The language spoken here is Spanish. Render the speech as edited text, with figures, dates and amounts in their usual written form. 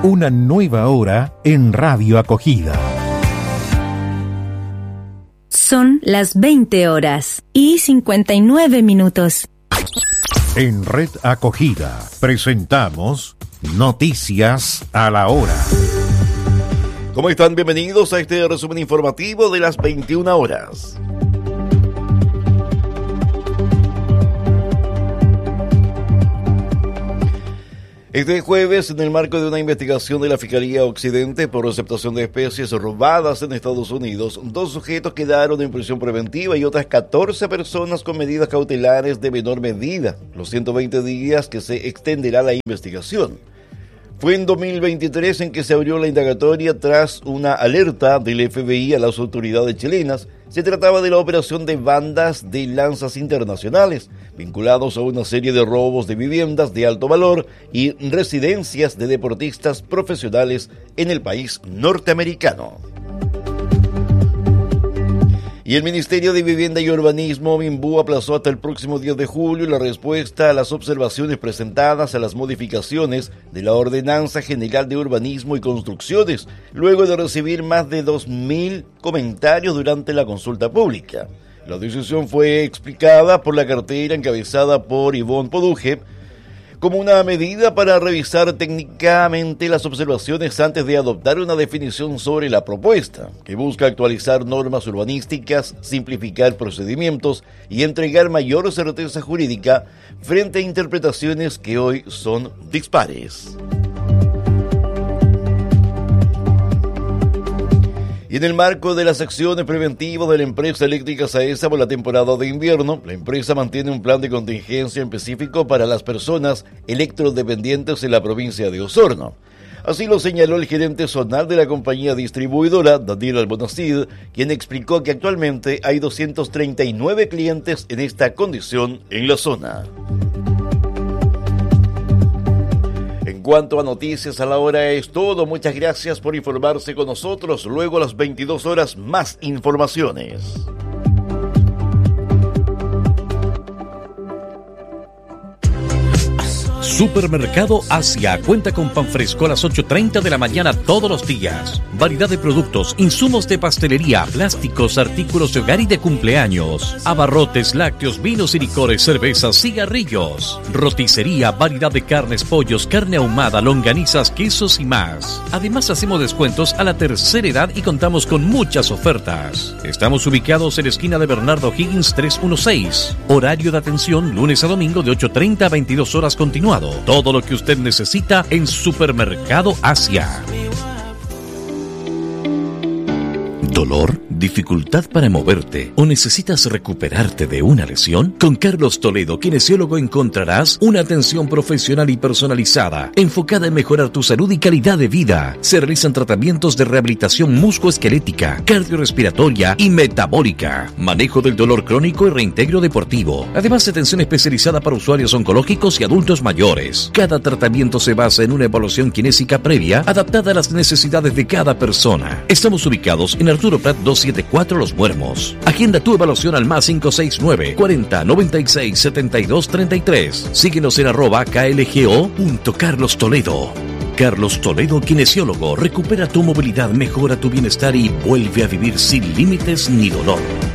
Una nueva hora en Radio Acogida. Son las 20 horas y 59 minutos. En Red Acogida presentamos Noticias a la Hora. ¿Cómo están? Bienvenidos a este resumen informativo de las 21 horas. Este jueves, en el marco de una investigación de la Fiscalía Occidente por receptación de especies robadas en Estados Unidos, 2 sujetos quedaron en prisión preventiva y otras 14 personas con medidas cautelares de menor medida, los 120 días que se extenderá la investigación. Fue en 2023 en que se abrió la indagatoria tras una alerta del FBI a las autoridades chilenas. Se trataba de la operación de bandas de lanzas internacionales, vinculados a una serie de robos de viviendas de alto valor y residencias de deportistas profesionales en el país norteamericano. Y el Ministerio de Vivienda y Urbanismo, MINVU, aplazó hasta el próximo 10 de julio la respuesta a las observaciones presentadas a las modificaciones de la Ordenanza General de Urbanismo y Construcciones, luego de recibir más de 2.000 comentarios durante la consulta pública. La decisión fue explicada por la cartera encabezada por Ivonne Poduje como una medida para revisar técnicamente las observaciones antes de adoptar una definición sobre la propuesta, que busca actualizar normas urbanísticas, simplificar procedimientos y entregar mayor certeza jurídica frente a interpretaciones que hoy son dispares. Y en el marco de las acciones preventivas de la empresa eléctrica SAESA por la temporada de invierno, la empresa mantiene un plan de contingencia específico para las personas electrodependientes en la provincia de Osorno. Así lo señaló el gerente zonal de la compañía distribuidora, Daniel Albonacid, quien explicó que actualmente hay 239 clientes en esta condición en la zona. En cuanto a Noticias a la Hora es todo. Muchas gracias por informarse con nosotros. Luego a las 22 horas más informaciones. Supermercado Asia cuenta con pan fresco a las 8:30 de la mañana todos los días. Variedad de productos, insumos de pastelería, plásticos, artículos de hogar y de cumpleaños. Abarrotes, lácteos, vinos y licores, cervezas, cigarrillos. Roticería, variedad de carnes, pollos, carne ahumada, longanizas, quesos y más. Además hacemos descuentos a la tercera edad y contamos con muchas ofertas. Estamos ubicados en la esquina de Bernardo Higgins 316. Horario de atención lunes a domingo de 8:30 a 22 horas continuado. Todo lo que usted necesita en Supermercado Asia. ¿Dolor? ¿Dificultad para moverte? ¿O necesitas recuperarte de una lesión? Con Carlos Toledo, kinesiólogo, encontrarás una atención profesional y personalizada, enfocada en mejorar tu salud y calidad de vida. Se realizan tratamientos de rehabilitación musculoesquelética, cardiorrespiratoria y metabólica, manejo del dolor crónico y reintegro deportivo. Además, atención especializada para usuarios oncológicos y adultos mayores. Cada tratamiento se basa en una evaluación kinésica previa, adaptada a las necesidades de cada persona. Estamos ubicados en Arturo Prat 274 Los Muermos. Agenda tu evaluación al más 569 40 96 72 33. Síguenos en @klgo.carlostoledo. Carlos Toledo, kinesiólogo. Recupera tu movilidad, mejora tu bienestar y vuelve a vivir sin límites ni dolor.